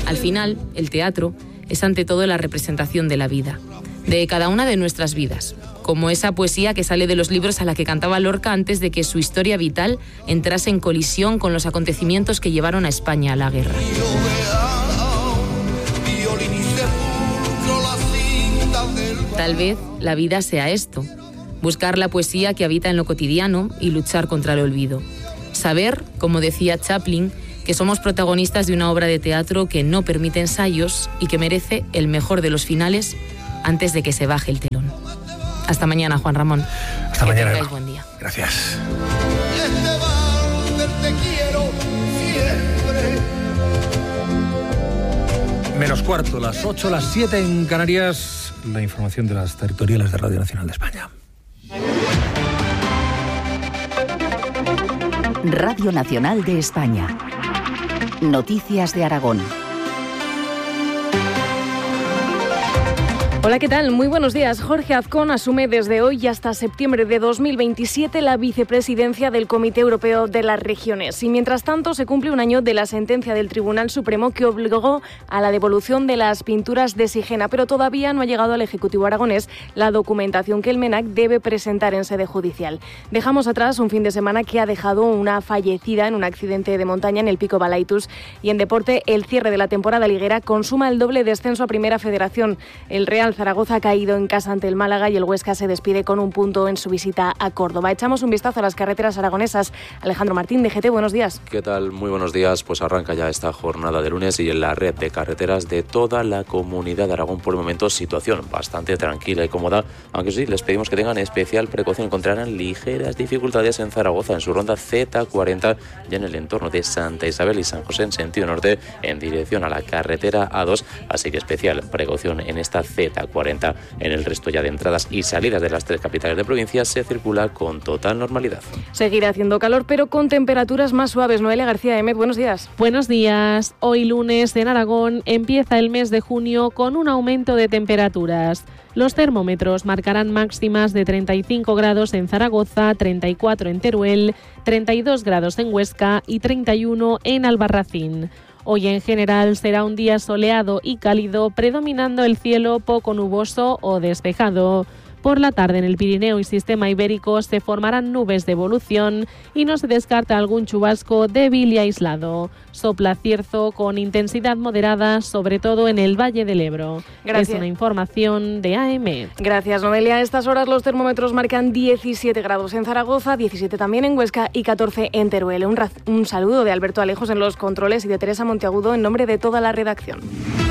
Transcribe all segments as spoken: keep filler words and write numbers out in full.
Al final, el teatro es ante todo la representación de la vida, de cada una de nuestras vidas, como esa poesía que sale de los libros a la que cantaba Lorca antes de que su historia vital entrase en colisión con los acontecimientos que llevaron a España a la guerra. Tal vez la vida sea esto, buscar la poesía que habita en lo cotidiano y luchar contra el olvido. Saber, como decía Chaplin, que somos protagonistas de una obra de teatro que no permite ensayos y que merece el mejor de los finales antes de que se baje el telón. Hasta mañana, Juan Ramón. Hasta que mañana. tengáis buen día. Gracias. Menos cuarto, las ocho, las siete en Canarias. La información de las territoriales de Radio Nacional de España. Radio Nacional de España. Noticias de Aragón. Hola, ¿qué tal? Muy buenos días. Jorge Azcón asume desde hoy y hasta septiembre de dos mil veintisiete la vicepresidencia del Comité Europeo de las Regiones. Y mientras tanto se cumple un año de la sentencia del Tribunal Supremo que obligó a la devolución de las pinturas de Sigena, pero todavía no ha llegado al Ejecutivo aragonés la documentación que el MENAC debe presentar en sede judicial. Dejamos atrás un fin de semana que ha dejado una fallecida en un accidente de montaña en el Pico Balaitus, y en deporte el cierre de la temporada liguera consuma el doble descenso a Primera Federación. El Real Zaragoza ha caído en casa ante el Málaga y el Huesca se despide con un punto en su visita a Córdoba. Echamos un vistazo a las carreteras aragonesas. Alejandro Martín, de G T, buenos días. ¿Qué tal? Muy buenos días. Pues arranca ya esta jornada de lunes y en la red de carreteras de toda la comunidad de Aragón por el momento situación bastante tranquila y cómoda, aunque sí, les pedimos que tengan especial precaución. Encontrarán ligeras dificultades en Zaragoza en su ronda Z cuarenta ya en el entorno de Santa Isabel y San José en sentido norte en dirección a la carretera A dos, así que especial precaución en esta Z cuarenta. En el resto ya de entradas y salidas de las tres capitales de provincia se circula con total normalidad. Seguirá haciendo calor, pero con temperaturas más suaves. Noelia García Emet, buenos días. Buenos días. Hoy lunes en Aragón empieza el mes de junio con un aumento de temperaturas. Los termómetros marcarán máximas de treinta y cinco grados en Zaragoza, treinta y cuatro en Teruel, treinta y dos grados en Huesca y treinta y uno en Albarracín. Hoy en general será un día soleado y cálido, predominando el cielo poco nuboso o despejado. Por la tarde en el Pirineo y Sistema Ibérico se formarán nubes de evolución y no se descarta algún chubasco débil y aislado. Sopla cierzo con intensidad moderada, sobre todo en el Valle del Ebro. Gracias. Es una información de A M. Gracias, Noelia. A estas horas los termómetros marcan diecisiete grados en Zaragoza, diecisiete también en Huesca y catorce en Teruel. Un, raz- un saludo de Alberto Alejos en los controles y de Teresa Monteagudo en nombre de toda la redacción.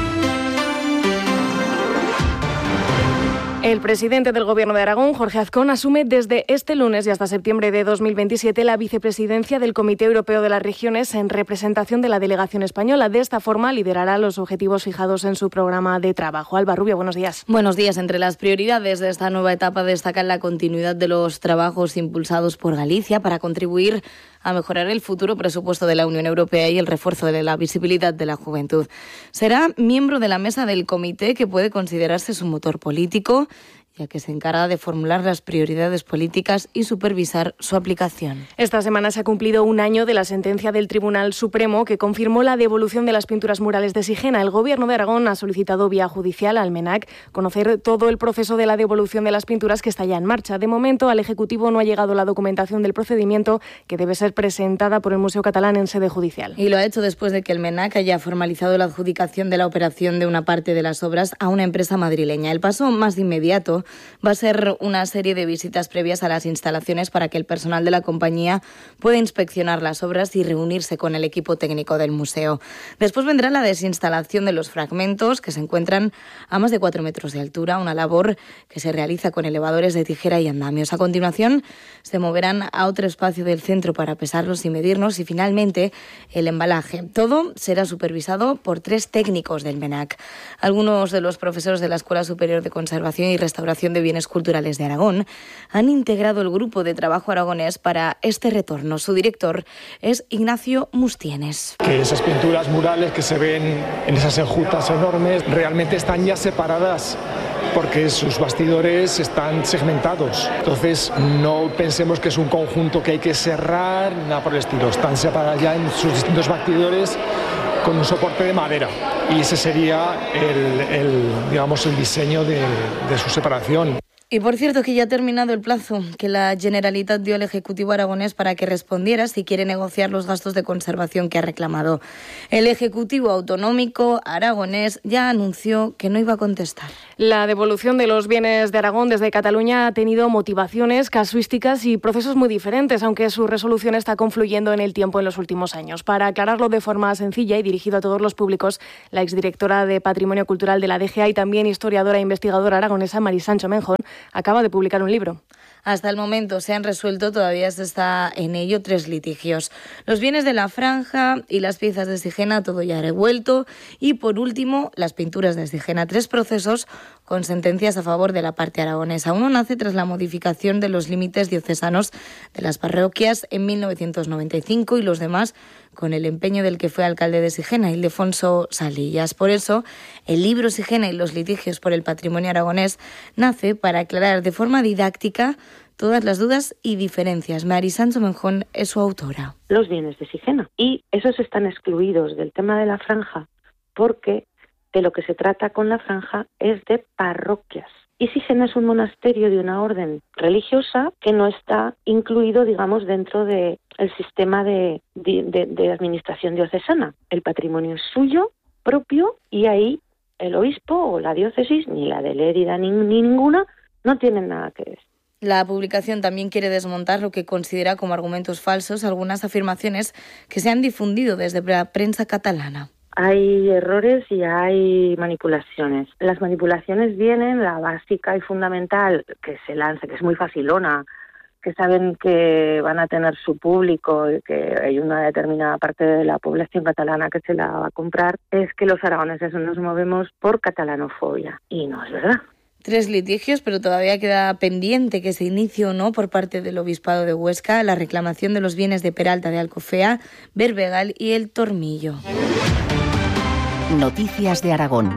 El presidente del Gobierno de Aragón, Jorge Azcón, asume desde este lunes y hasta septiembre de dos mil veintisiete la vicepresidencia del Comité Europeo de las Regiones en representación de la delegación española. De esta forma liderará los objetivos fijados en su programa de trabajo. Alba Rubio, buenos días. Buenos días. Entre las prioridades de esta nueva etapa destacan la continuidad de los trabajos impulsados por Galicia para contribuir a mejorar el futuro presupuesto de la Unión Europea y el refuerzo de la visibilidad de la juventud. Será miembro de la mesa del comité, que puede considerarse su motor político, ya que se encarga de formular las prioridades políticas y supervisar su aplicación. Esta semana se ha cumplido un año de la sentencia del Tribunal Supremo que confirmó la devolución de las pinturas murales de Sigena. El Gobierno de Aragón ha solicitado vía judicial al MENAC conocer todo el proceso de la devolución de las pinturas, que está ya en marcha. De momento, al Ejecutivo no ha llegado la documentación del procedimiento, que debe ser presentada por el Museo Catalán en sede judicial. Y lo ha hecho después de que el MENAC haya formalizado la adjudicación de la operación de una parte de las obras a una empresa madrileña. El paso más inmediato va a ser una serie de visitas previas a las instalaciones para que el personal de la compañía pueda inspeccionar las obras y reunirse con el equipo técnico del museo. Después vendrá la desinstalación de los fragmentos, que se encuentran a más de cuatro metros de altura, una labor que se realiza con elevadores de tijera y andamios. A continuación se moverán a otro espacio del centro para pesarlos y medirlos, y finalmente el embalaje. Todo será supervisado por tres técnicos del MENAC. Algunos de los profesores de la Escuela Superior de Conservación y Restauración de Bienes Culturales de Aragón han integrado el grupo de trabajo aragonés para este retorno. Su director es Ignacio Mustienes. Que esas pinturas murales que se ven en esas enjutas enormes realmente están ya separadas, porque sus bastidores están segmentados. Entonces no pensemos que es un conjunto que hay que cerrar, nada por el estilo. Están separadas ya en sus distintos bastidores con un soporte de madera. Y ese sería el, el, digamos, el diseño de, de su separación. Y por cierto que ya ha terminado el plazo que la Generalitat dio al Ejecutivo aragonés para que respondiera si quiere negociar los gastos de conservación que ha reclamado. El Ejecutivo autonómico aragonés ya anunció que no iba a contestar. La devolución de los bienes de Aragón desde Cataluña ha tenido motivaciones, casuísticas y procesos muy diferentes, aunque su resolución está confluyendo en el tiempo en los últimos años. Para aclararlo de forma sencilla y dirigido a todos los públicos, la exdirectora de Patrimonio Cultural de la D G A y también historiadora e investigadora aragonesa, Mari Sancho Menjón, acaba de publicar un libro. Hasta el momento se han resuelto, todavía se está en ello, tres litigios. Los bienes de la franja y las piezas de Sigena, todo ya revuelto. Y por último, las pinturas de Sigena. Tres procesos con sentencias a favor de la parte aragonesa. Uno nace tras la modificación de los límites diocesanos de las parroquias en mil novecientos noventa y cinco y los demás con el empeño del que fue alcalde de Sigena, Ildefonso Salillas. Por eso, el libro Sigena y los litigios por el patrimonio aragonés nace para aclarar de forma didáctica todas las dudas y diferencias. Mari Sancho Menjón es su autora. Los bienes de Sigena. Y esos están excluidos del tema de la franja porque de lo que se trata con la franja es de parroquias. Y Sigena es un monasterio de una orden religiosa que no está incluido, digamos, dentro del sistema de, de, de, de administración diocesana. El patrimonio es suyo, propio, y ahí el obispo o la diócesis, ni la de Lérida ni, ni ninguna, no tienen nada que ver. La publicación también quiere desmontar lo que considera como argumentos falsos algunas afirmaciones que se han difundido desde la prensa catalana. Hay errores y hay manipulaciones. Las manipulaciones vienen, la básica y fundamental, que se lanza, que es muy facilona, que saben que van a tener su público y que hay una determinada parte de la población catalana que se la va a comprar, es que los aragoneses nos movemos por catalanofobia. Y no es verdad. Tres litigios, pero todavía queda pendiente que se inicie o no por parte del Obispado de Huesca la reclamación de los bienes de Peralta de Alcofea, Berbegal y El Tormillo. Noticias de Aragón.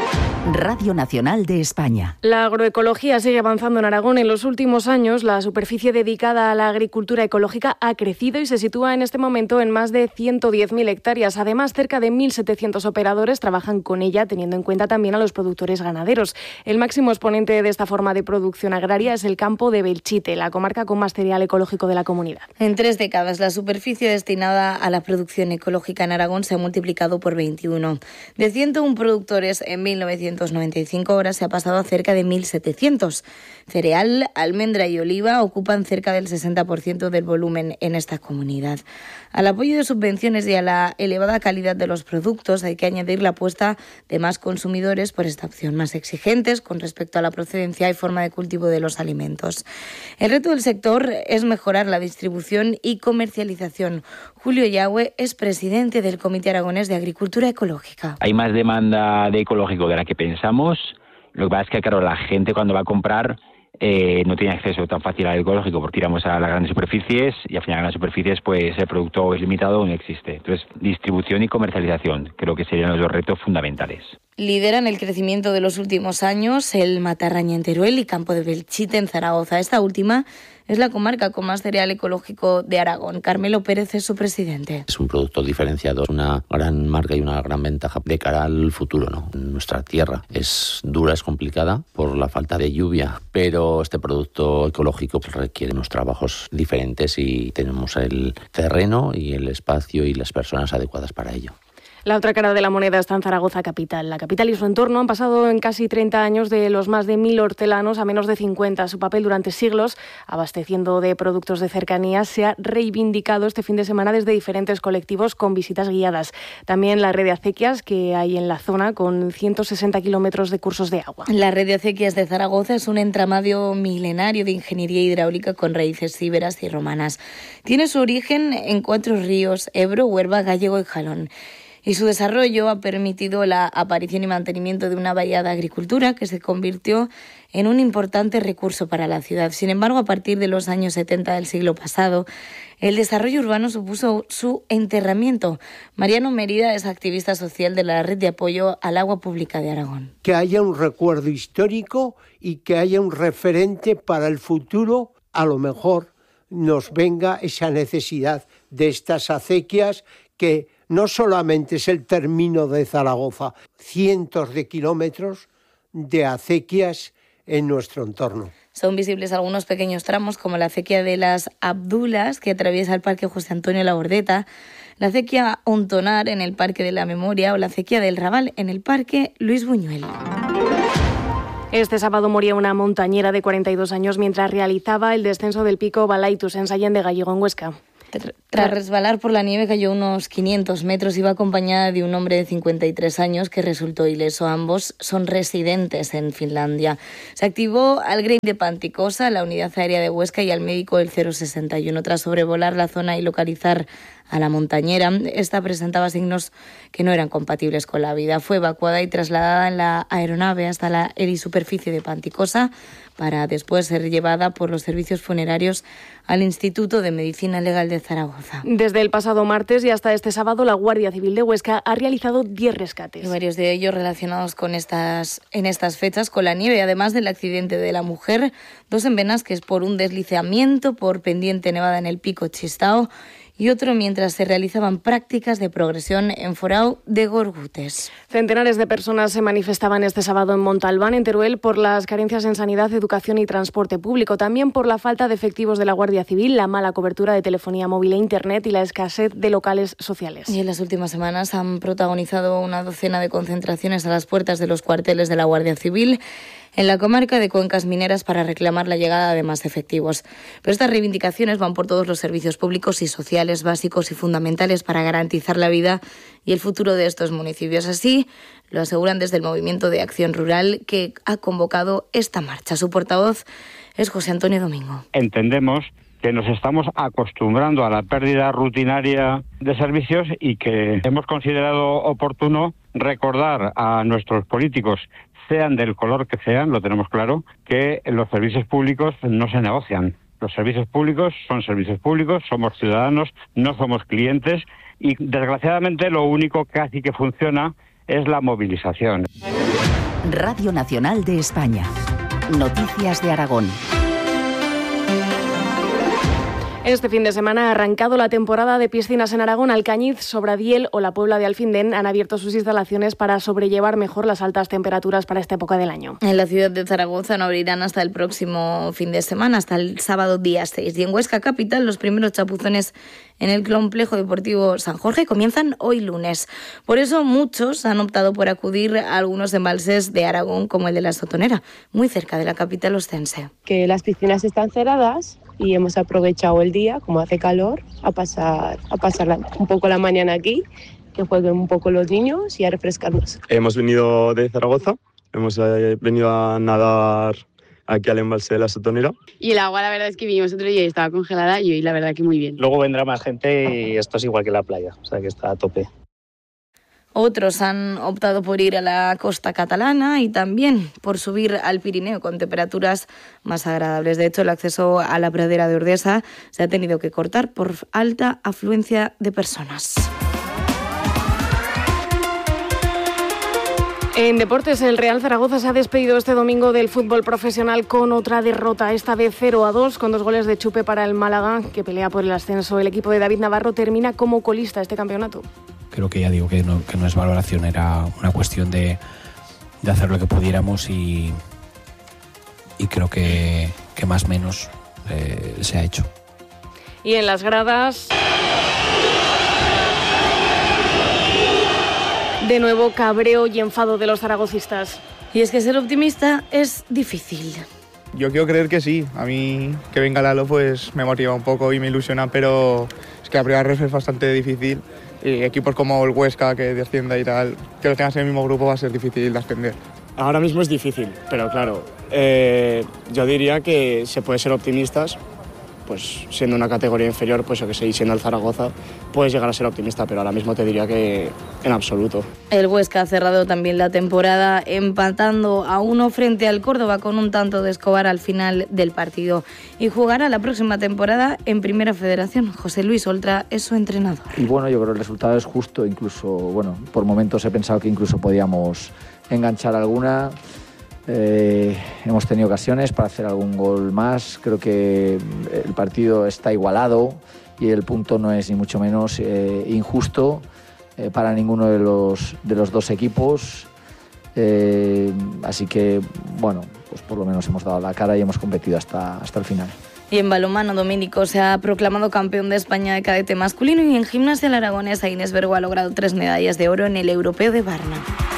Radio Nacional de España. La agroecología sigue avanzando en Aragón. En los últimos años, la superficie dedicada a la agricultura ecológica ha crecido y se sitúa en este momento en más de ciento diez mil hectáreas. Además, cerca de mil setecientos operadores trabajan con ella, teniendo en cuenta también a los productores ganaderos. El máximo exponente de esta forma de producción agraria es el campo de Belchite, la comarca con más cereal ecológico de la comunidad. En tres décadas, la superficie destinada a la producción ecológica en Aragón se ha multiplicado por veintiuno. De ciento uno productores en mil novecientos noventa y cinco horas se ha pasado a cerca de mil setecientos. Cereal, almendra y oliva ocupan cerca del sesenta por ciento del volumen en esta comunidad. Al apoyo de subvenciones y a la elevada calidad de los productos hay que añadir la apuesta de más consumidores por esta opción, más exigentes con respecto a la procedencia y forma de cultivo de los alimentos. El reto del sector es mejorar la distribución y comercialización. Julio Yagüe es presidente del Comité Aragonés de Agricultura Ecológica. Hay más demanda de ecológico de la que pensamos. Lo que pasa es que, claro, la gente cuando va a comprar eh, no tiene acceso tan fácil al ecológico porque tiramos a las grandes superficies y al final en las superficies pues el producto es limitado o no existe. Entonces, distribución y comercialización creo que serían los dos retos fundamentales. Lideran el crecimiento de los últimos años el Matarraña en Teruel y Campo de Belchite en Zaragoza. Esta última es la comarca con más cereal ecológico de Aragón. Carmelo Pérez es su presidente. Es un producto diferenciado, una gran marca y una gran ventaja de cara al futuro, ¿no? Nuestra tierra es dura, es complicada por la falta de lluvia, pero este producto ecológico requiere unos trabajos diferentes y tenemos el terreno y el espacio y las personas adecuadas para ello. La otra cara de la moneda está en Zaragoza capital. La capital y su entorno han pasado en casi treinta años de los más de mil hortelanos a menos de cincuenta. Su papel durante siglos, abasteciendo de productos de cercanía, se ha reivindicado este fin de semana desde diferentes colectivos con visitas guiadas. También la red de acequias que hay en la zona con ciento sesenta kilómetros de cursos de agua. La red de acequias de Zaragoza es un entramado milenario de ingeniería hidráulica con raíces íberas y romanas. Tiene su origen en cuatro ríos: Ebro, Huerva, Gállego y Jalón. Y su desarrollo ha permitido la aparición y mantenimiento de una variada agricultura que se convirtió en un importante recurso para la ciudad. Sin embargo, a partir de los años setenta del siglo pasado, el desarrollo urbano supuso su enterramiento. Mariano Mérida es activista social de la Red de Apoyo al Agua Pública de Aragón. Que haya un recuerdo histórico y que haya un referente para el futuro, a lo mejor nos venga esa necesidad de estas acequias que no solamente es el término de Zaragoza, cientos de kilómetros de acequias en nuestro entorno. Son visibles algunos pequeños tramos, como la acequia de las Abdulas, que atraviesa el Parque José Antonio Labordeta, la acequia Ontonar en el Parque de la Memoria o la acequia del Raval en el Parque Luis Buñuel. Este sábado moría una montañera de cuarenta y dos años mientras realizaba el descenso del pico Balaitus en Sallén de Gallego, en Huesca. Tras resbalar por la nieve cayó unos quinientos metros, iba acompañada de un hombre de cincuenta y tres años que resultó ileso. Ambos son residentes en Finlandia. Se activó al Grey de Panticosa, la unidad aérea de Huesca y al médico del cero sesenta y uno. Tras sobrevolar la zona y localizar a la montañera, esta presentaba signos que no eran compatibles con la vida. Fue evacuada y trasladada en la aeronave hasta la helisuperficie de Panticosa para después ser llevada por los servicios funerarios al Instituto de Medicina Legal de Zaragoza. Desde el pasado martes y hasta este sábado, la Guardia Civil de Huesca ha realizado diez rescates. Y varios de ellos relacionados con estas, en estas fechas con la nieve, además del accidente de la mujer, dos en Benasques por un deslizamiento por pendiente nevada en el Pico Chistao y otro mientras se realizaban prácticas de progresión en Forao de Gorgutes. Centenares de personas se manifestaban este sábado en Montalbán, en Teruel, por las carencias en sanidad, educación y transporte público, también por la falta de efectivos de la Guardia Civil, la mala cobertura de telefonía móvil e internet y la escasez de locales sociales. Y en las últimas semanas han protagonizado una docena de concentraciones a las puertas de los cuarteles de la Guardia Civil en la comarca de Cuencas Mineras para reclamar la llegada de más efectivos. Pero estas reivindicaciones van por todos los servicios públicos y sociales básicos y fundamentales para garantizar la vida y el futuro de estos municipios. Así lo aseguran desde el Movimiento de Acción Rural, que ha convocado esta marcha. Su portavoz es José Antonio Domingo. Entendemos que nos estamos acostumbrando a la pérdida rutinaria de servicios y que hemos considerado oportuno recordar a nuestros políticos, sean del color que sean, lo tenemos claro, que los servicios públicos no se negocian. Los servicios públicos son servicios públicos, somos ciudadanos, no somos clientes y desgraciadamente lo único que casi que funciona es la movilización. Radio Nacional de España. Noticias de Aragón. Este fin de semana ha arrancado la temporada de piscinas en Aragón. Alcañiz, Sobradiel o la Puebla de Alfindén han abierto sus instalaciones para sobrellevar mejor las altas temperaturas para esta época del año. En la ciudad de Zaragoza no abrirán hasta el próximo fin de semana, hasta el sábado día seis. Y en Huesca capital los primeros chapuzones en el complejo deportivo San Jorge comienzan hoy lunes. Por eso muchos han optado por acudir a algunos embalses de Aragón, como el de la Sotonera, muy cerca de la capital ostense. Que las piscinas están cerradas y hemos aprovechado el día, como hace calor, a pasar, a pasar la, un poco la mañana aquí, que jueguen un poco los niños y a refrescarnos. Hemos venido de Zaragoza, hemos eh, venido a nadar aquí al embalse de la Sotonera. Y el agua, la verdad es que vinimos otro día y estaba congelada y hoy la verdad que muy bien. Luego vendrá más gente y esto es igual que la playa, o sea que está a tope. Otros han optado por ir a la costa catalana y también por subir al Pirineo con temperaturas más agradables. De hecho, el acceso a la pradera de Ordesa se ha tenido que cortar por alta afluencia de personas. En deportes, el Real Zaragoza se ha despedido este domingo del fútbol profesional con otra derrota, esta vez cero a dos, con dos goles de Chupe para el Málaga, que pelea por el ascenso. El equipo de David Navarro termina como colista este campeonato. Creo que ya digo que no, que no es valoración, era una cuestión de, de hacer lo que pudiéramos y, y creo que, que más o menos eh, se ha hecho. Y en las gradas, de nuevo cabreo y enfado de los zaragocistas. Y es que ser optimista es difícil. Yo quiero creer que sí. A mí que venga Lalo pues me motiva un poco y me ilusiona, pero es que la primera ref es bastante difícil. Y equipos como el Huesca, que descienda y tal, que lo tengas en el mismo grupo va a ser difícil de ascender. Ahora mismo es difícil, pero claro, eh, yo diría que se puede ser optimistas, pues siendo una categoría inferior, pues yo que sé, y siendo el Zaragoza, puedes llegar a ser optimista, pero ahora mismo te diría que en absoluto. El Huesca ha cerrado también la temporada empatando a uno frente al Córdoba con un tanto de Escobar al final del partido y jugará la próxima temporada en Primera Federación. José Luis Oltra es su entrenador. Y bueno, yo creo que el resultado es justo, incluso, bueno, por momentos he pensado que incluso podíamos enganchar alguna. Eh, hemos tenido ocasiones para hacer algún gol más. Creo que el partido está igualado y el punto no es ni mucho menos eh, injusto, eh, para ninguno de los, de los dos equipos. Eh, así que, bueno, pues por lo menos hemos dado la cara y hemos competido hasta, hasta el final. Y en balonmano, Domínico se ha proclamado campeón de España de cadete masculino, y en gimnasia la aragonesa Inés Bergo ha logrado tres medallas de oro en el Europeo de Varna.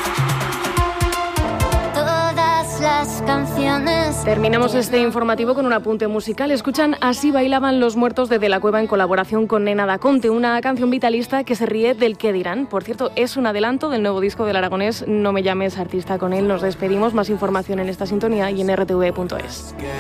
Las canciones. Terminamos este informativo con un apunte musical. Escuchan Así bailaban los muertos de De la Cueva en colaboración con Nena Da Conte, una canción vitalista que se ríe del qué dirán. Por cierto, es un adelanto del nuevo disco del aragonés No me llames artista. Con él nos despedimos. Más información en esta sintonía y en r t v punto es.